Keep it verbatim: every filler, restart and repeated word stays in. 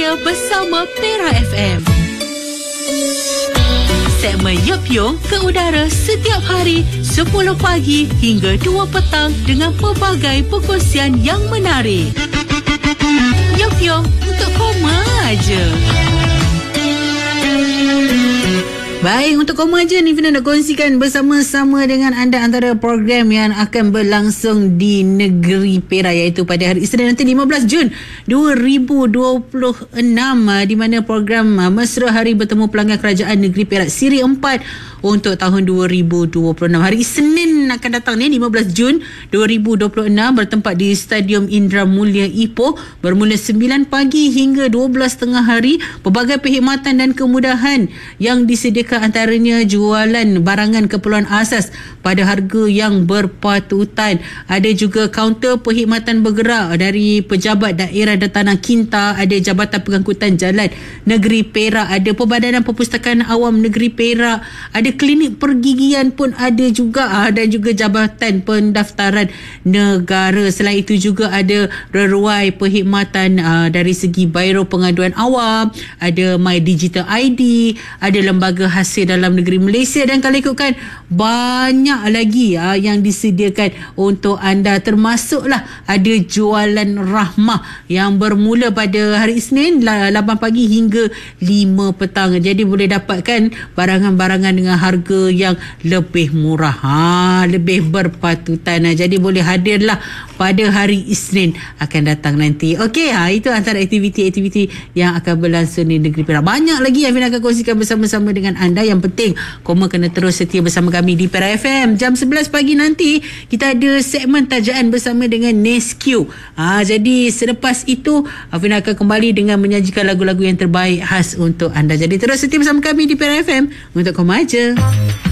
Aja bersama Pera F M. Segmen Yup Yung ke udara setiap hari sepuluh pagi hingga dua petang dengan pelbagai perkongsian yang menarik. Yup Yung untuk koma aja. Baik, untuk koma aja ni Fina nak kongsikan bersama-sama dengan anda antara program yang akan berlangsung di negeri Perak, iaitu pada hari Isnin nanti lima belas Jun dua ribu dua puluh enam, di mana program Mesra Hari Bertemu Pelanggan Kerajaan Negeri Perak Siri empat untuk tahun dua ribu dua puluh enam. Hari Isnin akan datang ni lima belas Jun dua ribu dua puluh enam bertempat di Stadium Indra Mulia Ipoh bermula sembilan pagi hingga dua belas tengah hari. Pelbagai perkhidmatan dan kemudahan yang disediakan, antaranya jualan barangan keperluan asas pada harga yang berpatutan. Ada juga kaunter perkhidmatan bergerak dari Pejabat Daerah dan Tanah Kinta, ada Jabatan Pengangkutan Jalan Negeri Perak, ada Perbadanan Perpustakaan Awam Negeri Perak, ada klinik pergigian pun ada juga, dan juga Jabatan Pendaftaran Negara. Selain itu juga ada reruai perkhidmatan uh, dari segi Biro Pengaduan Awam, ada My Digital I D, ada Lembaga Hasil Dalam Negeri Malaysia, dan kalau ikutkan banyak lagi uh, yang disediakan untuk anda, termasuklah ada jualan rahmah yang bermula pada hari Isnin lapan pagi hingga lima petang. Jadi boleh dapatkan barangan-barangan dengan harga yang lebih murah, ha, lebih berpatutan. Jadi boleh hadirlah pada hari Isnin akan datang nanti. Okey, ha, itu antara aktiviti-aktiviti yang akan berlangsung di negeri Perak. Banyak lagi yang Fina akan kongsikan bersama-sama dengan anda. Yang penting koma kena terus setia bersama kami di Pera F M. Jam sebelas pagi nanti kita ada segmen tajaan bersama dengan Nescue. Ha, jadi selepas itu Fina akan kembali dengan menyajikan lagu-lagu yang terbaik khas untuk anda. Jadi terus setia bersama kami di Pera F M untuk koma aja.